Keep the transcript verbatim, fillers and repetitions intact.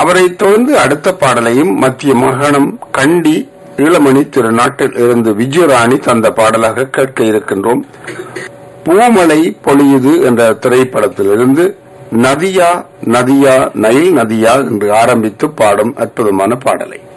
அவரை தொடர்ந்து அடுத்த பாடலையும் மத்திய மாகாணம் கண்டி ஈழமணி திருநாட்டில் இருந்து விஜயராணி தந்த பாடலாக கேட்க இருக்கின்றோம். பூமலை பொழியுது என்ற திரைப்படத்திலிருந்து நதியா நதியா நைல் நதியா என்று ஆரம்பித்து பாடும் அற்புதமான பாடலை